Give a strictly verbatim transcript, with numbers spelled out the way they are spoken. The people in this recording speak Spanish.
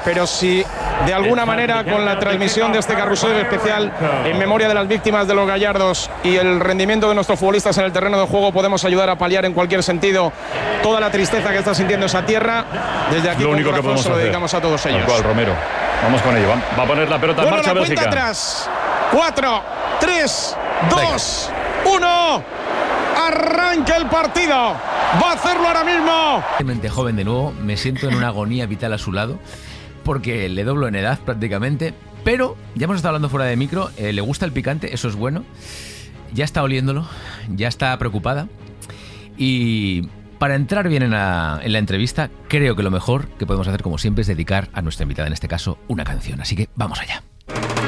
pero si de alguna manera con la transmisión de este carrusel especial en memoria de las víctimas de los Gallardos y el rendimiento de nuestros futbolistas en el terreno de juego podemos ayudar a paliar en cualquier sentido toda la tristeza que está sintiendo esa tierra, desde aquí lo con único que podemos se lo hacer. dedicamos a todos ellos. Tal cual, Romero. Vamos con ello. Va, va a poner la pelota bueno, en marcha la Bélgica. cuenta atrás. cuatro, tres, dos, uno. Arranca el partido. Va a hacerlo ahora mismo. Realmente joven de nuevo, me siento en una agonía vital a su lado, porque le doblo en edad prácticamente, pero ya hemos estado hablando fuera de micro, eh, le gusta el picante, eso es bueno, ya está oliéndolo, ya está preocupada, y para entrar bien en la, en la entrevista, creo que lo mejor que podemos hacer, como siempre, es dedicar a nuestra invitada, en este caso, una canción, así que vamos allá.